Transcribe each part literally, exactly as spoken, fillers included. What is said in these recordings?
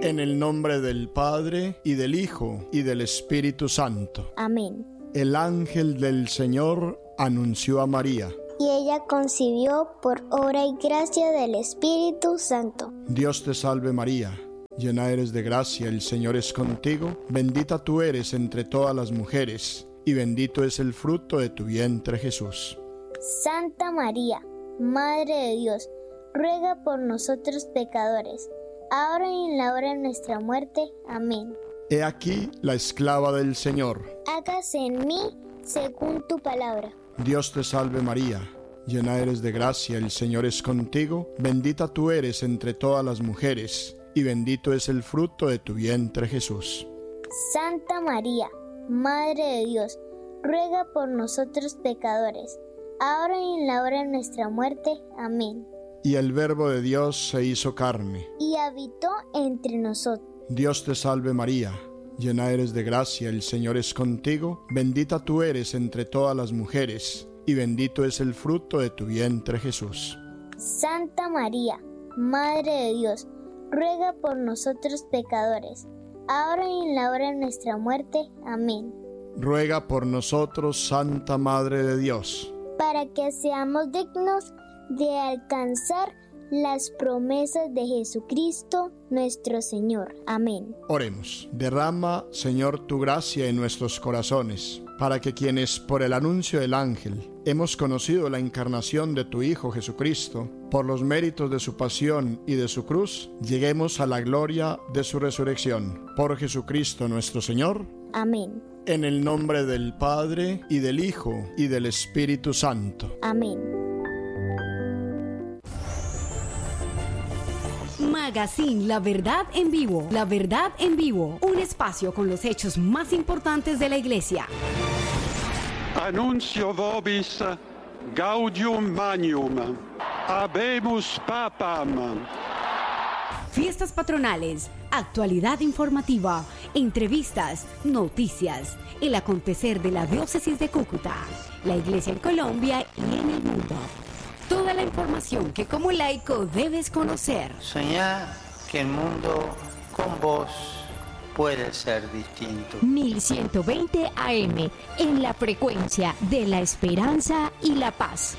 En el nombre del Padre, y del Hijo, y del Espíritu Santo. Amén. El ángel del Señor anunció a María. Y ella concibió por obra y gracia del Espíritu Santo. Dios te salve María, llena eres de gracia, el Señor es contigo. Bendita tú eres entre todas las mujeres, y bendito es el fruto de tu vientre Jesús. Santa María, Madre de Dios, ruega por nosotros pecadores, ahora y en la hora de nuestra muerte. Amén. He aquí la esclava del Señor. Hágase en mí según tu palabra. Dios te salve María, llena eres de gracia, el Señor es contigo. Bendita tú eres entre todas las mujeres, y bendito es el fruto de tu vientre Jesús. Santa María, Madre de Dios, ruega por nosotros pecadores, ahora y en la hora de nuestra muerte. Amén. Y el Verbo de Dios se hizo carne, y habitó entre nosotros. Dios te salve María, llena eres de gracia, el Señor es contigo. Bendita tú eres entre todas las mujeres, y bendito es el fruto de tu vientre Jesús. Santa María, Madre de Dios, ruega por nosotros pecadores, ahora y en la hora de nuestra muerte. Amén. Ruega por nosotros, Santa Madre de Dios, para que seamos dignos de alcanzar las promesas de Jesucristo nuestro Señor. Amén. Oremos. Derrama, Señor, tu gracia en nuestros corazones, para que quienes por el anuncio del ángel hemos conocido la encarnación de tu Hijo Jesucristo, por los méritos de su pasión y de su cruz, lleguemos a la gloria de su resurrección. Por Jesucristo nuestro Señor. Amén. En el nombre del Padre, y del Hijo, y del Espíritu Santo. Amén. Magazine La Verdad en Vivo. La Verdad en Vivo. Un espacio con los hechos más importantes de la Iglesia. Annuncio vobis gaudium magnum. Habemus papam. Fiestas patronales, actualidad informativa, entrevistas, noticias, el acontecer de la diócesis de Cúcuta, la Iglesia en Colombia y en el mundo. Toda la información que como laico debes conocer. Soñá que el mundo con vos puede ser distinto. mil ciento veinte A M, en la frecuencia de la esperanza y la paz.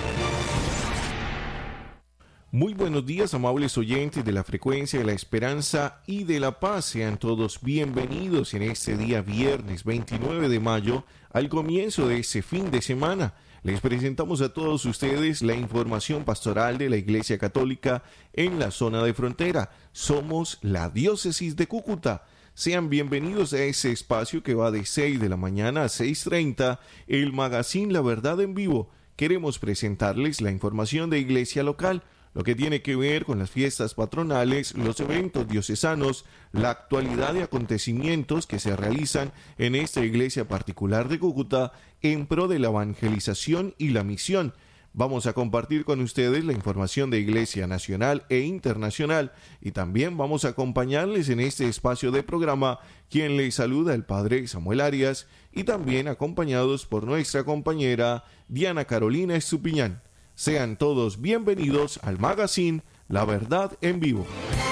Muy buenos días, amables oyentes de la frecuencia de la esperanza y de la paz. Sean todos bienvenidos en este día viernes veintinueve de mayo, al comienzo de este fin de semana. Les presentamos a todos ustedes la información pastoral de la Iglesia Católica en la zona de frontera. Somos la diócesis de Cúcuta. Sean bienvenidos a ese espacio que va de seis de la mañana a seis treinta, el Magazine La Verdad en Vivo. Queremos presentarles la información de Iglesia local, lo que tiene que ver con las fiestas patronales, los eventos diocesanos, la actualidad de acontecimientos que se realizan en esta iglesia particular de Cúcuta en pro de la evangelización y la misión. Vamos a compartir con ustedes la información de Iglesia nacional e internacional, y también vamos a acompañarles en este espacio de programa quien les saluda, el Padre Samuel Arias, y también acompañados por nuestra compañera Diana Carolina Estupiñán. Sean todos bienvenidos al Magazine La Verdad en Vivo.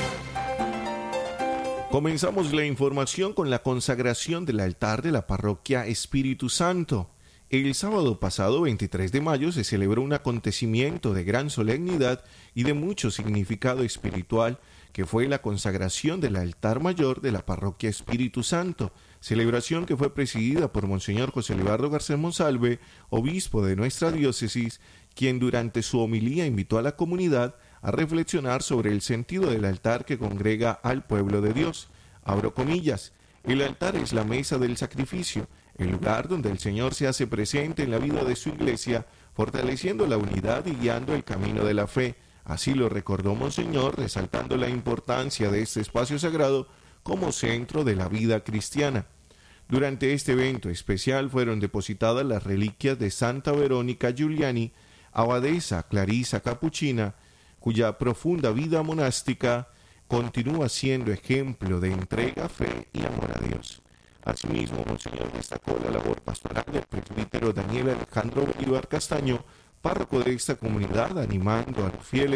Comenzamos la información con la consagración del altar de la parroquia Espíritu Santo. El sábado pasado, veintitrés de mayo, se celebró un acontecimiento de gran solemnidad y de mucho significado espiritual, que fue la consagración del altar mayor de la parroquia Espíritu Santo, celebración que fue presidida por Monseñor José Libardo Garcés Monsalve, obispo de nuestra diócesis, quien durante su homilía invitó a la comunidad a reflexionar sobre el sentido del altar que congrega al pueblo de Dios. Abro comillas: el altar es la mesa del sacrificio, el lugar donde el Señor se hace presente en la vida de su iglesia, fortaleciendo la unidad y guiando el camino de la fe. Así lo recordó Monseñor, resaltando la importancia de este espacio sagrado como centro de la vida cristiana. Durante este evento especial fueron depositadas las reliquias de Santa Verónica Giuliani, abadesa clarisa capuchina, cuya profunda vida monástica continúa siendo ejemplo de entrega, fe y amor a Dios. Asimismo, Monseñor destacó la labor pastoral del presbítero Daniel Alejandro Bolívar Castaño, párroco de esta comunidad, animando a los fieles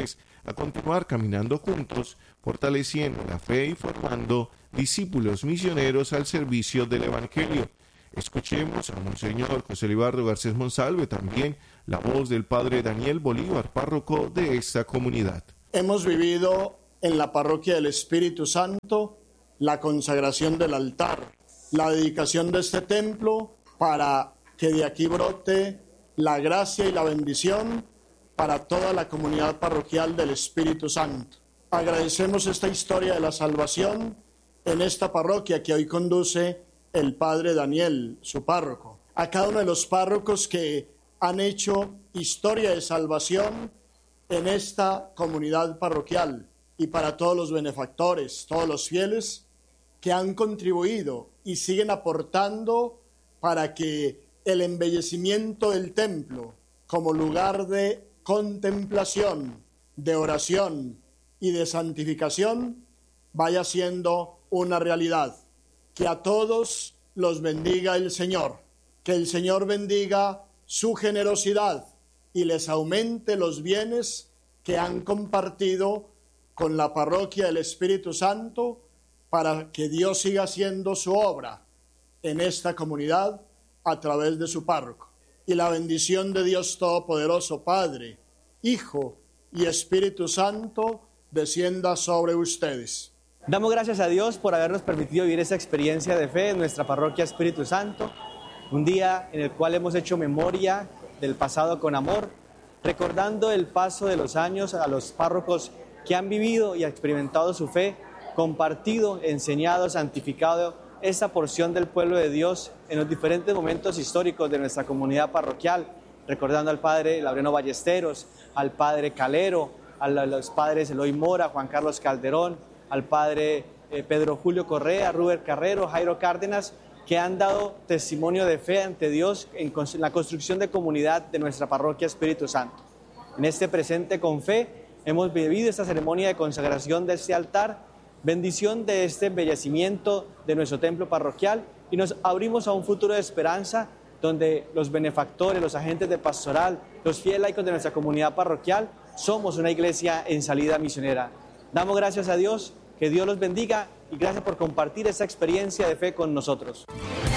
a continuar caminando juntos, fortaleciendo la fe y formando discípulos misioneros al servicio del Evangelio. Escuchemos a Monseñor José Libardo Garcés Monsalve, también la voz del Padre Daniel Bolívar, párroco de esta comunidad. Hemos vivido en la parroquia del Espíritu Santo la consagración del altar, la dedicación de este templo para que de aquí brote la gracia y la bendición para toda la comunidad parroquial del Espíritu Santo. Agradecemos esta historia de la salvación en esta parroquia que hoy conduce el Padre Daniel, su párroco. A cada uno de los párrocos que han hecho historia de salvación en esta comunidad parroquial y para todos los benefactores, todos los fieles que han contribuido y siguen aportando para que el embellecimiento del templo como lugar de contemplación, de oración y de santificación vaya siendo una realidad. Que a todos los bendiga el Señor, que el Señor bendiga su generosidad y les aumente los bienes que han compartido con la parroquia del Espíritu Santo para que Dios siga haciendo su obra en esta comunidad a través de su párroco. Y la bendición de Dios Todopoderoso, Padre, Hijo y Espíritu Santo, descienda sobre ustedes. Damos gracias a Dios por habernos permitido vivir esta experiencia de fe en nuestra parroquia Espíritu Santo, un día en el cual hemos hecho memoria del pasado con amor, recordando el paso de los años a los párrocos que han vivido y experimentado su fe, compartido, enseñado, santificado esta porción del pueblo de Dios en los diferentes momentos históricos de nuestra comunidad parroquial, recordando al Padre Laureano Ballesteros, al Padre Calero, a los Padres Eloy Mora, Juan Carlos Calderón, al Padre eh, Pedro Julio Correa, Ruber Carrero, Jairo Cárdenas, que han dado testimonio de fe ante Dios en la construcción de comunidad de nuestra parroquia Espíritu Santo. En este presente con fe hemos vivido esta ceremonia de consagración de este altar, bendición de este embellecimiento de nuestro templo parroquial y nos abrimos a un futuro de esperanza donde los benefactores, los agentes de pastoral, los fieles laicos de nuestra comunidad parroquial somos una iglesia en salida misionera. Damos gracias a Dios, que Dios los bendiga y gracias por compartir esta experiencia de fe con nosotros.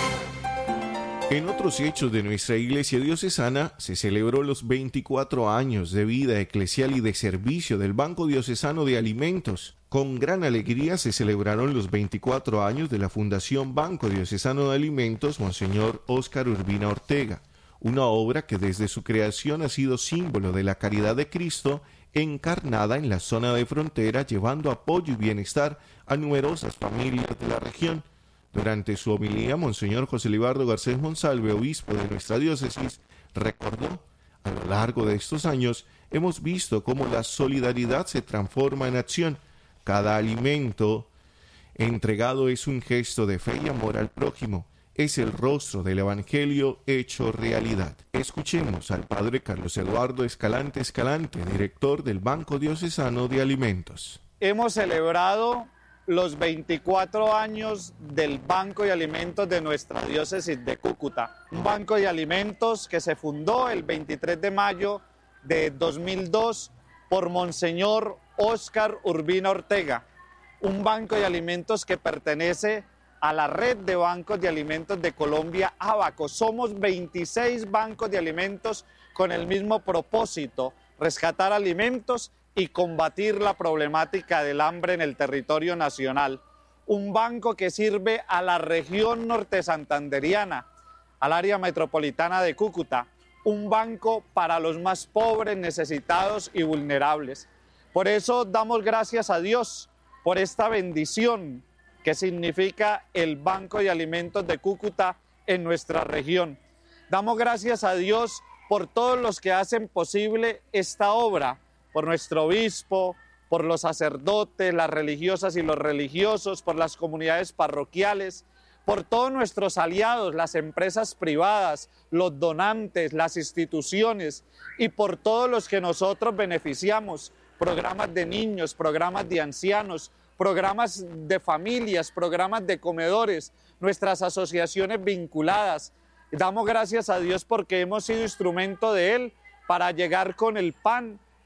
En otros hechos de nuestra iglesia diocesana se celebró los veinticuatro años de vida eclesial y de servicio del Banco Diocesano de Alimentos. Con gran alegría se celebraron los veinticuatro años de la Fundación Banco Diocesano de Alimentos Monseñor Óscar Urbina Ortega, una obra que desde su creación ha sido símbolo de la caridad de Cristo encarnada en la zona de frontera, llevando apoyo y bienestar a numerosas familias de la región. Durante su homilía, Monseñor José Libardo Garcés Monsalve, obispo de nuestra diócesis, recordó: a lo largo de estos años hemos visto cómo la solidaridad se transforma en acción. Cada alimento entregado es un gesto de fe y amor al prójimo. Es el rostro del Evangelio hecho realidad. Escuchemos al Padre Carlos Eduardo Escalante Escalante, director del Banco Diocesano de Alimentos. Hemos celebrado los veinticuatro años del Banco de Alimentos de nuestra diócesis de Cúcuta. Un banco de alimentos que se fundó el veintitrés de mayo de dos mil dos por Monseñor Óscar Urbina Ortega. Un banco de alimentos que pertenece a la red de bancos de alimentos de Colombia, Abaco. Somos veintiséis bancos de alimentos con el mismo propósito: rescatar alimentos y combatir la problemática del hambre en el territorio nacional. Un banco que sirve a la región norte santanderiana, al área metropolitana de Cúcuta. Un banco para los más pobres, necesitados y vulnerables. Por eso damos gracias a Dios por esta bendición que significa el Banco de Alimentos de Cúcuta en nuestra región. Damos gracias a Dios por todos los que hacen posible esta obra, por nuestro obispo, por los sacerdotes, las religiosas y los religiosos, por las comunidades parroquiales, por todos nuestros aliados, las empresas privadas, los donantes, las instituciones y por todos los que nosotros beneficiamos, programas de niños, programas de ancianos, programas de familias, programas de comedores, nuestras asociaciones vinculadas. Damos gracias a Dios porque hemos sido instrumento de Él para llegar con el pan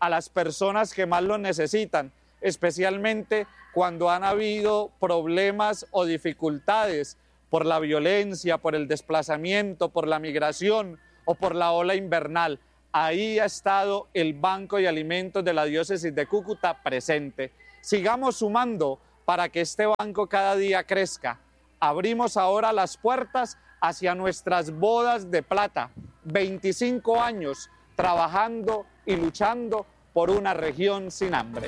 a las personas que más lo necesitan, especialmente cuando han habido problemas o dificultades por la violencia, por el desplazamiento, por la migración o por la ola invernal. Ahí ha estado el Banco de Alimentos de la Diócesis de Cúcuta presente. Sigamos sumando para que este banco cada día crezca. Abrimos ahora las puertas hacia nuestras bodas de plata. veinticinco años trabajando y luchando por una región sin hambre.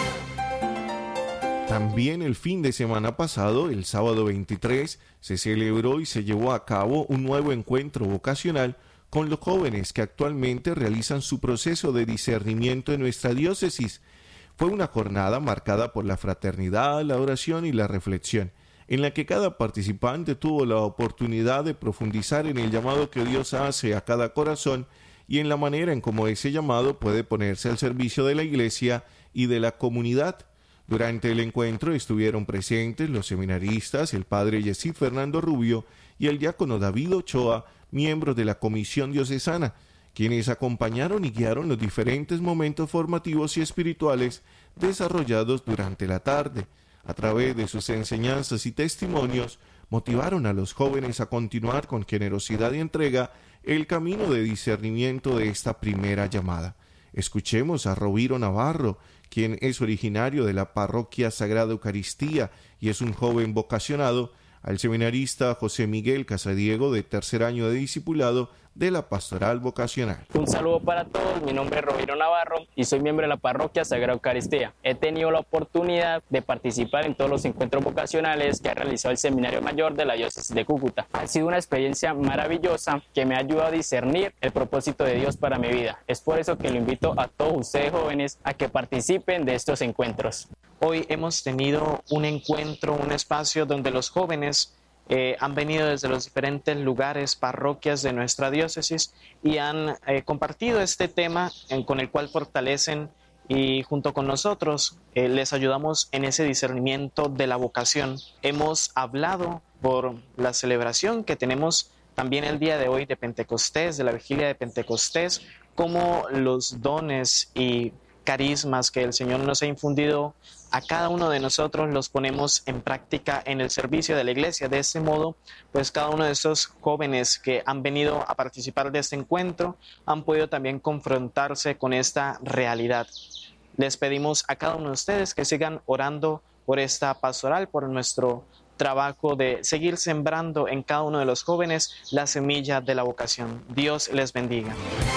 También el fin de semana pasado, el sábado veintitrés, se celebró y se llevó a cabo un nuevo encuentro vocacional con los jóvenes que actualmente realizan su proceso de discernimiento en nuestra diócesis. Fue una jornada marcada por la fraternidad, la oración y la reflexión, en la que cada participante tuvo la oportunidad de profundizar en el llamado que Dios hace a cada corazón y en la manera en cómo ese llamado puede ponerse al servicio de la Iglesia y de la comunidad. Durante el encuentro estuvieron presentes los seminaristas, el padre Yesid Fernando Rubio y el diácono David Ochoa, miembros de la Comisión Diocesana, quienes acompañaron y guiaron los diferentes momentos formativos y espirituales desarrollados durante la tarde. A través de sus enseñanzas y testimonios, motivaron a los jóvenes a continuar con generosidad y entrega el camino de discernimiento de esta primera llamada. Escuchemos a Roviro Navarro, quien es originario de la parroquia Sagrada Eucaristía y es un joven vocacionado, al seminarista José Miguel Casadiego, de tercer año de discipulado de la Pastoral Vocacional. Un saludo para todos, mi nombre es Roviro Navarro y soy miembro de la parroquia Sagrada Eucaristía. He tenido la oportunidad de participar en todos los encuentros vocacionales que ha realizado el Seminario Mayor de la Diócesis de Cúcuta. Ha sido una experiencia maravillosa que me ha ayudado a discernir el propósito de Dios para mi vida. Es por eso que lo invito a todos ustedes jóvenes a que participen de estos encuentros. Hoy hemos tenido un encuentro, un espacio donde los jóvenes Eh, han venido desde los diferentes lugares, parroquias de nuestra diócesis y han eh, compartido este tema en, con el cual fortalecen y junto con nosotros eh, les ayudamos en ese discernimiento de la vocación. Hemos hablado por la celebración que tenemos también el día de hoy de Pentecostés, de la vigilia de Pentecostés, cómo los dones y carismas que el Señor nos ha infundido a cada uno de nosotros los ponemos en práctica en el servicio de la iglesia. De ese modo, pues cada uno de esos jóvenes que han venido a participar de este encuentro han podido también confrontarse con esta realidad. Les pedimos a cada uno de ustedes que sigan orando por esta pastoral, por nuestro trabajo de seguir sembrando en cada uno de los jóvenes la semilla de la vocación. Dios les bendiga.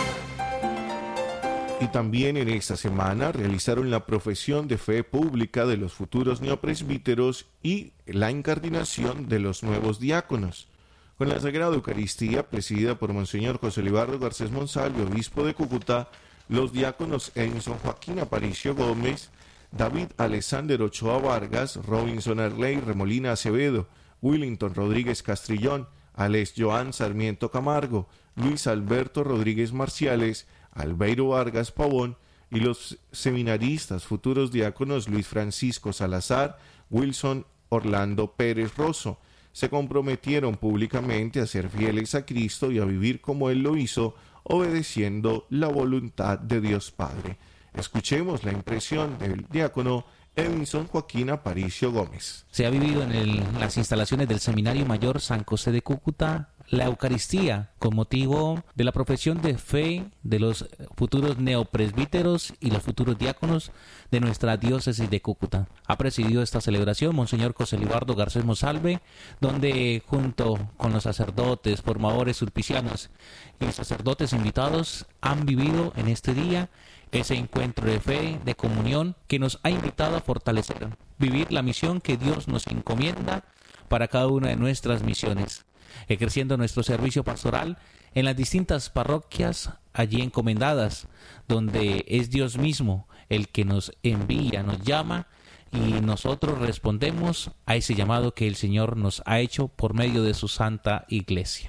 Y también en esta semana realizaron la profesión de fe pública de los futuros neopresbíteros y la incardinación de los nuevos diáconos. Con la Sagrada Eucaristía, presidida por Monseñor José Libardo Garcés Monsalve, obispo de Cúcuta, los diáconos Edison Joaquín Aparicio Gómez, David Alexander Ochoa Vargas, Robinson Arley Remolina Acevedo, Willington Rodríguez Castrillón, Alex Joan Sarmiento Camargo, Luis Alberto Rodríguez Marciales, Albeiro Vargas Pavón y los seminaristas futuros diáconos Luis Francisco Salazar, Wilson Orlando Pérez Rosso, se comprometieron públicamente a ser fieles a Cristo y a vivir como Él lo hizo, obedeciendo la voluntad de Dios Padre. Escuchemos la impresión del diácono Edison Joaquín Aparicio Gómez. Se ha vivido en el, las instalaciones del Seminario Mayor San José de Cúcuta la Eucaristía con motivo de la profesión de fe de los futuros neopresbíteros y los futuros diáconos de nuestra diócesis de Cúcuta. Ha presidido esta celebración Monseñor José Libardo Garcés Monsalve, donde junto con los sacerdotes, formadores sulpicianos y sacerdotes invitados han vivido en este día ese encuentro de fe, de comunión, que nos ha invitado a fortalecer, vivir la misión que Dios nos encomienda para cada una de nuestras misiones, ejerciendo nuestro servicio pastoral en las distintas parroquias allí encomendadas, donde es Dios mismo el que nos envía, nos llama, y nosotros respondemos a ese llamado que el Señor nos ha hecho por medio de su Santa Iglesia.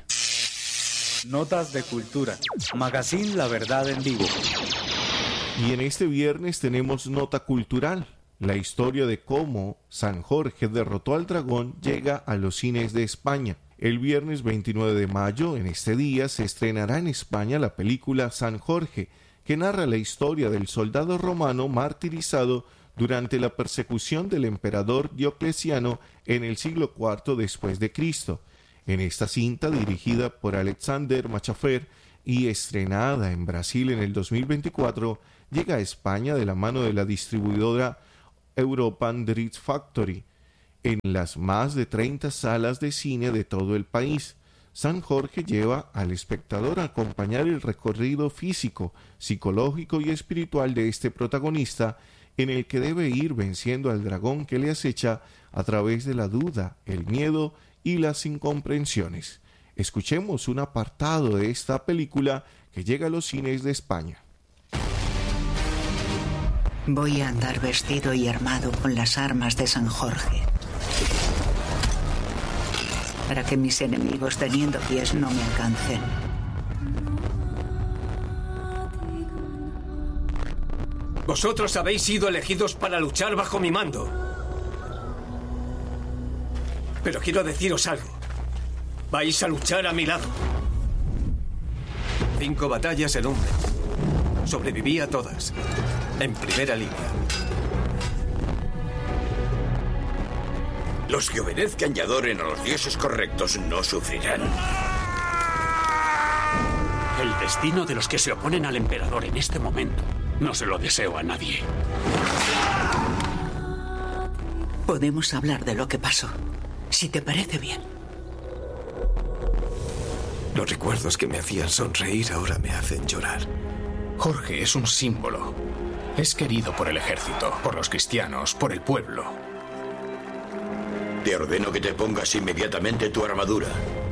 Notas de Cultura, Magazine La Verdad en Vivo. Y en este viernes tenemos Nota Cultural. La historia de cómo San Jorge derrotó al dragón llega a los cines de España. El viernes veintinueve de mayo, en este día, se estrenará en España la película San Jorge, que narra la historia del soldado romano martirizado durante la persecución del emperador Diocleciano en el siglo cuarto después de Cristo. En esta cinta, dirigida por Alexander Machafer y estrenada en Brasil en el dos mil veinticuatro, llega a España de la mano de la distribuidora Europan Dream Factory, en las más de treinta salas de cine de todo el país. San Jorge lleva al espectador a acompañar el recorrido físico, psicológico y espiritual de este protagonista, en el que debe ir venciendo al dragón que le acecha a través de la duda, el miedo y las incomprensiones. Escuchemos un apartado de esta película que llega a los cines de España. Voy a andar vestido y armado con las armas de San Jorge, para que mis enemigos teniendo pies no me alcancen. Vosotros habéis sido elegidos para luchar bajo mi mando. Pero quiero deciros algo. Vais a luchar a mi lado. Cinco batallas en un mes. Sobreviví a todas. En primera línea. Los que obedezcan y adoren a los dioses correctos no sufrirán. El destino de los que se oponen al emperador en este momento no se lo deseo a nadie. Podemos hablar de lo que pasó, si te parece bien. Los recuerdos que me hacían sonreír ahora me hacen llorar. Jorge es un símbolo. Es querido por el ejército, por los cristianos, por el pueblo. Te ordeno que te pongas inmediatamente tu armadura.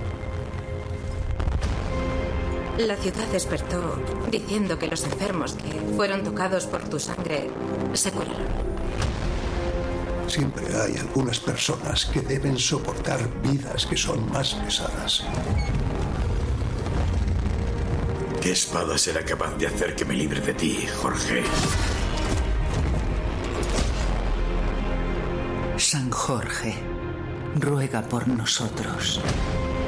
La ciudad despertó diciendo que los enfermos que fueron tocados por tu sangre se curaron. Siempre hay algunas personas que deben soportar vidas que son más pesadas. ¿Qué espada será capaz de hacer que me libre de ti, Jorge? San Jorge, ruega por nosotros.